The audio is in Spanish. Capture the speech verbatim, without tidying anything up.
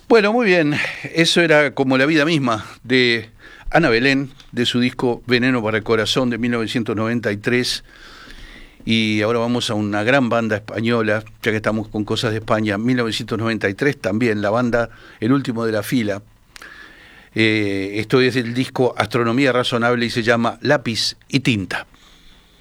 Bueno, muy bien. Eso era como la vida misma de Ana Belén, de su disco Veneno para el Corazón de mil novecientos noventa y tres. Y ahora vamos a una gran banda española, ya que estamos con cosas de España. mil novecientos noventa y tres también, la banda El Último de la Fila. Eh, esto es el disco Astronomía Razonable y se llama Lápiz y Tinta.